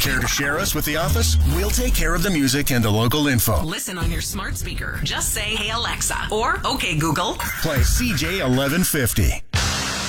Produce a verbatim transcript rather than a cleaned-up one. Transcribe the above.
Care to share us with the office? We'll take care of the music and the local info. Listen on your smart speaker. Just say, "Hey Alexa," or "Okay Google." Play C J eleven fifty.